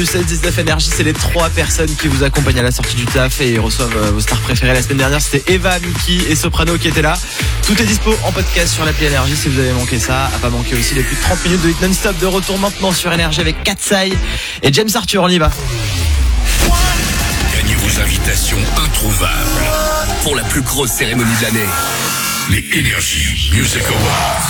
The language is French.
Du 16-19 Énergie, c'est les 3 personnes qui vous accompagnent à la sortie du taf et reçoivent vos stars préférées. La semaine dernière, c'était Eva, Miki et Soprano qui étaient là. Tout est dispo en podcast sur l'appli Énergie si vous avez manqué ça. À pas manquer aussi les plus de 30 minutes de hit non-stop de retour maintenant sur Énergie avec Katsai et James Arthur. On y va. Gagnez vos invitations introuvables pour la plus grosse cérémonie de l'année. Les Energy Music Awards.